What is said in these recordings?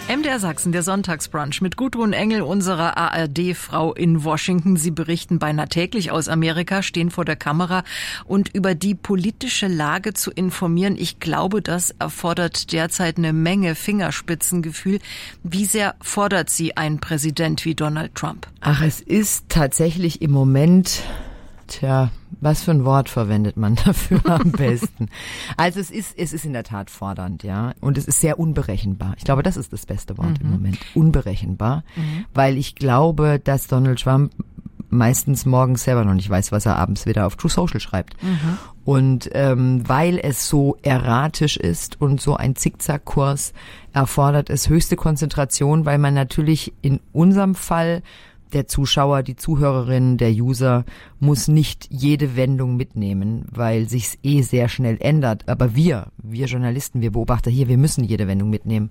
MDR Sachsen, der Sonntagsbrunch mit Gudrun Engel, unserer ARD-Frau in Washington. Sie berichten beinahe täglich aus Amerika, stehen vor der Kamera und über die politische Lage zu informieren. Ich glaube, das erfordert derzeit eine Menge Fingerspitzengefühl. Wie sehr fordert Sie einen Präsident wie Donald Trump? Ach, es ist tatsächlich im Moment... Tja, was für ein Wort verwendet man dafür am besten? Also es ist in der Tat fordernd, ja. Und es ist sehr unberechenbar. Ich glaube, das ist das beste Wort im Moment. Unberechenbar. Weil ich glaube, dass Donald Trump meistens morgens selber noch nicht weiß, was er abends wieder auf True Social schreibt. Und weil es so erratisch ist und so ein Zickzackkurs, erfordert es höchste Konzentration, weil man natürlich in unserem Fall der Zuschauer, die Zuhörerin, der User muss nicht jede Wendung mitnehmen, weil sich's sehr schnell ändert. Aber wir Journalisten, wir Beobachter hier, wir müssen jede Wendung mitnehmen,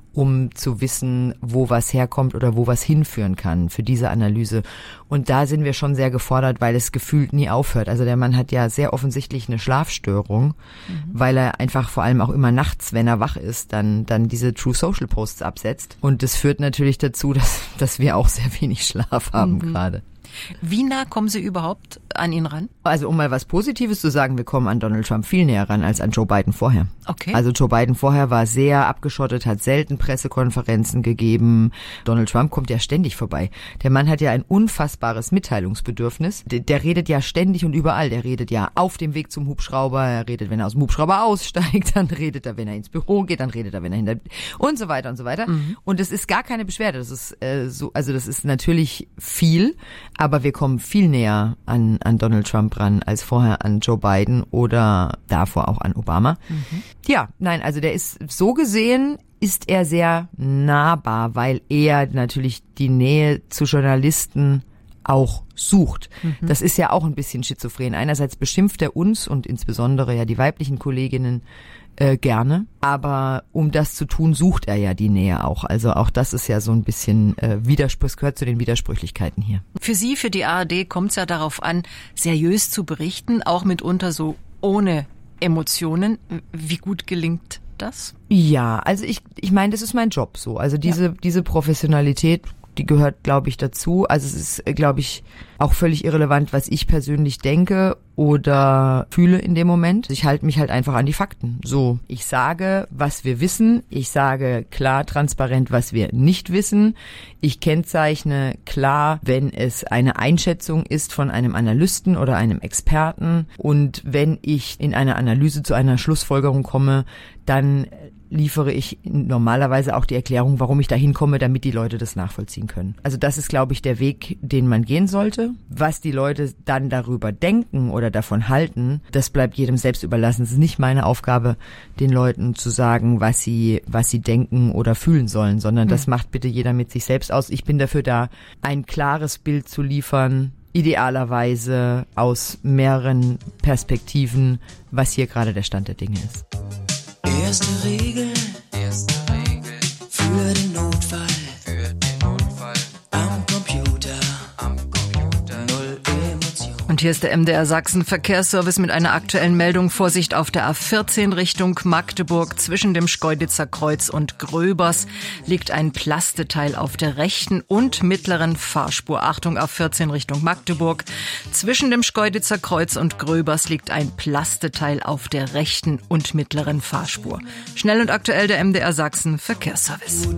um zu wissen, wo was herkommt oder wo was hinführen kann für diese Analyse. Und da sind wir schon sehr gefordert, weil es gefühlt nie aufhört. Also der Mann hat ja sehr offensichtlich eine Schlafstörung, weil er einfach vor allem auch immer nachts, wenn er wach ist, dann diese True Social Posts absetzt. Und das führt natürlich dazu, dass wir auch sehr wenig Schlaf haben gerade. Wie nah kommen Sie überhaupt an ihn ran? Also um mal was Positives zu sagen, wir kommen an Donald Trump viel näher ran als an Joe Biden vorher. Okay. Also Joe Biden vorher war sehr abgeschottet, hat selten Pressekonferenzen gegeben. Donald Trump kommt ja ständig vorbei. Der Mann hat ja ein unfassbares Mitteilungsbedürfnis. Der redet ja ständig und überall. Der redet ja auf dem Weg zum Hubschrauber, er redet, wenn er aus dem Hubschrauber aussteigt, dann redet er, wenn er ins Büro geht, dann redet er, wenn er hinter und so weiter und so weiter. Und es ist gar keine Beschwerde. Das ist das ist natürlich viel, aber wir kommen viel näher an Donald Trump ran als vorher an Joe Biden oder davor auch an Obama. Ja, nein, also der ist so gesehen, ist er sehr nahbar, weil er natürlich die Nähe zu Journalisten auch sucht. Das ist ja auch ein bisschen schizophren. Einerseits beschimpft er uns und insbesondere ja die weiblichen Kolleginnen gerne, aber um das zu tun, sucht er ja die Nähe auch. Also auch das ist ja so ein bisschen es gehört zu den Widersprüchlichkeiten hier. Für Sie, für die ARD, kommt es ja darauf an, seriös zu berichten, auch mitunter so ohne Emotionen. Wie gut gelingt das? Ja, also ich meine, das ist mein Job so. Also diese Professionalität, die gehört, glaube ich, dazu. Also es ist, glaube ich, auch völlig irrelevant, was ich persönlich denke oder fühle in dem Moment. Ich halte mich halt einfach an die Fakten. So, ich sage, was wir wissen. Ich sage klar, transparent, was wir nicht wissen. Ich kennzeichne klar, wenn es eine Einschätzung ist von einem Analysten oder einem Experten. Und wenn ich in einer Analyse zu einer Schlussfolgerung komme, dann liefere ich normalerweise auch die Erklärung, warum ich da hinkomme, damit die Leute das nachvollziehen können. Also das ist, glaube ich, der Weg, den man gehen sollte. Was die Leute dann darüber denken oder davon halten, das bleibt jedem selbst überlassen. Es ist nicht meine Aufgabe, den Leuten zu sagen, was sie denken oder fühlen sollen, sondern das macht bitte jeder mit sich selbst aus. Ich bin dafür da, ein klares Bild zu liefern, idealerweise aus mehreren Perspektiven, was hier gerade der Stand der Dinge ist. Erste Regel für den Notfall. Am Computer. Null Emotion. Und hier ist der MDR Sachsen Verkehrsservice mit einer aktuellen Meldung. Vorsicht auf der A14 Richtung Magdeburg. Zwischen dem Schkeuditzer Kreuz und Gröbers liegt ein Plasteteil auf der rechten und mittleren Fahrspur. Achtung, A14 Richtung Magdeburg. Zwischen dem Schkeuditzer Kreuz und Gröbers liegt ein Plasteteil auf der rechten und mittleren Fahrspur. Schnell und aktuell der MDR Sachsen Verkehrsservice.